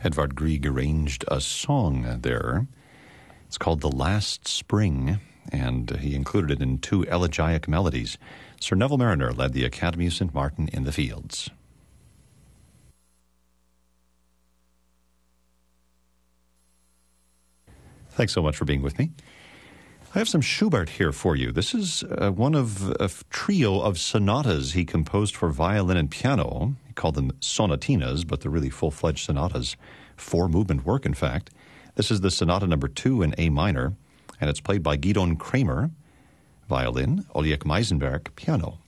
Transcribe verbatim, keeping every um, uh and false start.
Edvard Grieg arranged a song there. It's called The Last Spring, and he included it in two elegiac melodies. Sir Neville Marriner led the Academy of Saint Martin in the Fields. Thanks so much for being with me. I have some Schubert here for you. This is uh, one of a trio of sonatas he composed for violin and piano. He called them sonatinas, but they're really full-fledged sonatas. Four-movement work, in fact. This is the sonata number two in A minor, and it's played by Gidon Kramer, violin, Oleg Meisenberg, piano.